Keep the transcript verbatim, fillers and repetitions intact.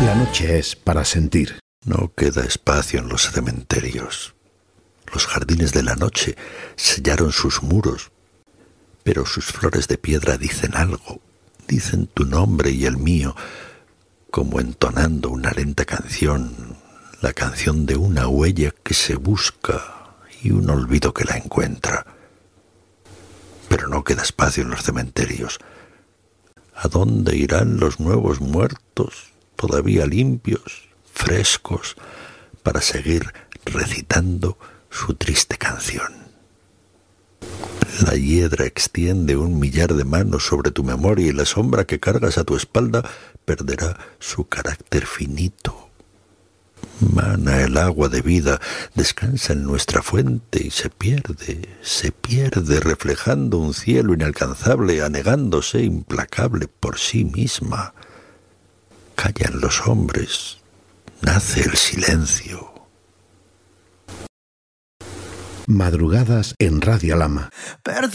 La noche es para sentir. No queda espacio en los cementerios. Los jardines de la noche sellaron sus muros, pero sus flores de piedra dicen algo, dicen tu nombre y el mío, como entonando una lenta canción, la canción de una huella que se busca y un olvido que la encuentra. Pero no queda espacio en los cementerios. ¿A dónde irán los nuevos muertos, todavía limpios, frescos, para seguir recitando su triste canción? La hiedra extiende un millar de manos sobre tu memoria y la sombra que cargas a tu espalda perderá su carácter finito. Mana el agua de vida, descansa en nuestra fuente y se pierde, se pierde reflejando un cielo inalcanzable, anegándose implacable por sí misma. Callan los hombres, nace el silencio. Madrugadas en Radio Lama.